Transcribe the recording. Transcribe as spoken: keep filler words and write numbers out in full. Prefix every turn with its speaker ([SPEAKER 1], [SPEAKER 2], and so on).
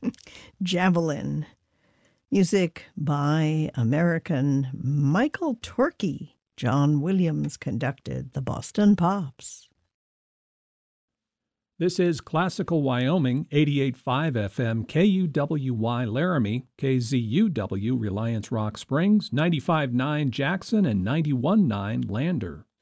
[SPEAKER 1] Javelin. Music by American Michael Torkey. John Williams conducted the Boston Pops.
[SPEAKER 2] This is Classical Wyoming, eighty-eight point five F M, K U W Y Laramie, K Z U W Reliance Rock Springs, ninety-five point nine Jackson, and ninety-one point nine Lander.